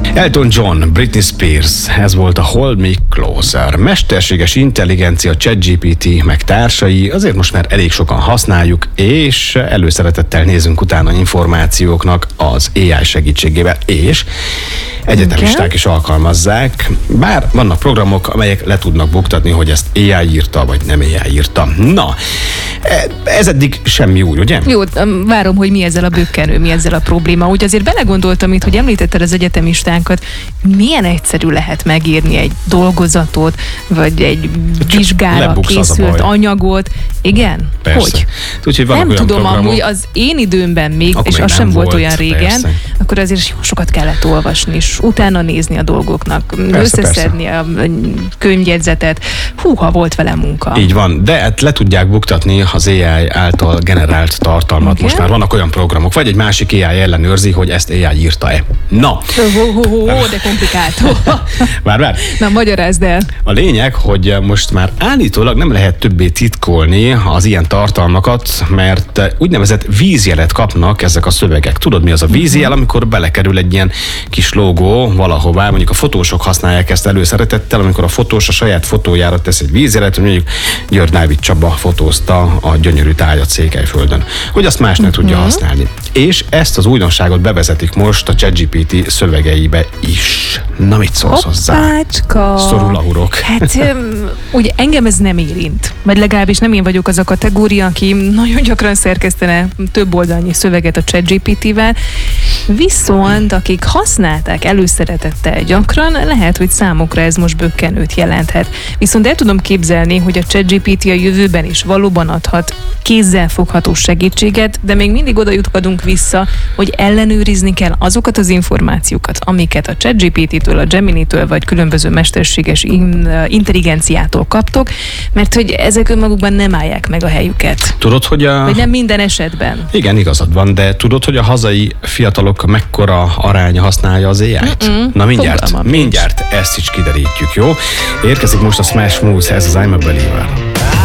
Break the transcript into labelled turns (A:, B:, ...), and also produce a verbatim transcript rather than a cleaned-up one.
A: Elton John, Britney Spears, ez volt a Hold Me Closer. Mesterséges intelligencia, ChatGPT, meg társai, azért most már elég sokan használjuk, és előszeretettel nézünk utána információknak az á i segítségével, és egyetemisták okay. is alkalmazzák, bár vannak programok, amelyek le tudnak buktatni, hogy ezt á i írta, vagy nem á i írta. Na, ez eddig semmi új, ugye?
B: Jó, várom, hogy mi ezzel a bökkenő, mi ezzel a probléma. Úgy azért belegondoltam itt, hogy említetted az egyetemistákat, milyen egyszerű lehet megírni egy dolgozatot, vagy egy vizsgára készült anyagot. Igen?
A: Persze.
B: Hogy?
A: Úgy, hogy
B: nem tudom,
A: programok,
B: amúgy az én időmben még,
A: akkor
B: és
A: még
B: az sem volt,
A: volt
B: olyan régen,
A: persze.
B: akkor azért jó sokat kellett olvasni, és utána nézni a dolgoknak, persze, összeszedni persze. a könyvjegyzetet. Húha, volt vele munka.
A: Így van, de hát le tudják buktatni az á i által generált tartalmat. Okay. Most már vannak olyan programok, vagy egy másik á i ellenőrzi, hogy ezt á i írta-e. Na!
B: Ho, ho, ho, ho, de komplikált.
A: Vár, vár.
B: Na, magyarázd el.
A: A lényeg, hogy most már állítólag nem lehet többé titkolni az ilyen tartalmakat, mert úgynevezett vízjelet kapnak ezek a szövegek. Tudod, mi az a vízjel, amikor belekerül egy ilyen kis logó valahová, mondjuk a fotósok használják ezt előszeretettel, amikor a fotós a saját fotójára tesz egy vízjelet, mondjuk György Dávid Csaba fotózta a gyönyörű tájat Székelyföldön, hogy azt más ne tudja használni. És ezt az újdonságot bevezetik most a ChatGPT szövegeibe is. Na, mit szólsz hozzá?
B: Hoppácska.
A: Szorul a hurok.
B: Hát, ugye engem ez nem érint. Vagy legalábbis nem én vagyok az a kategória, aki nagyon gyakran szerkesztene több oldalnyi szöveget a ChatGPT-vel. Viszont akik használták előszeretettel gyakran, lehet, hogy számukra ez most bökkenőt jelenthet. Viszont el tudom képzelni, hogy a ChatGPT a jövőben is valóban adhat kézzelfogható segítséget, de még mindig oda jutkodunk vissza, hogy ellenőrizni kell azokat az információkat, amiket a ChatGPT-től, a Gemini-től vagy különböző mesterséges intelligenciától kaptok, mert hogy ezek önmagukban nem állják meg a helyüket.
A: Tudod, hogy a...
B: Vagy nem minden esetben.
A: Igen, igazad van, de tudod, hogy a hazai fiatalok mekkora aránya használja az á i-t?
B: Mm-mm.
A: Na mindjárt,
B: Fogalmam
A: mindjárt nincs. Ezt is kiderítjük, jó? Érkezik most a Smash Mouth, ez az I'm a Believer.